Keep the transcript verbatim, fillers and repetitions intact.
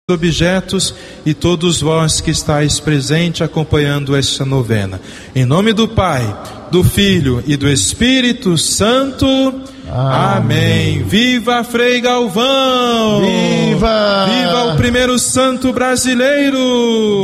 objetos e todos vós que estáis presente acompanhando esta novena. Em nome do Pai, do Filho e do Espírito Santo. Amém. Amém. Viva Frei Galvão! Viva! Viva o primeiro santo brasileiro!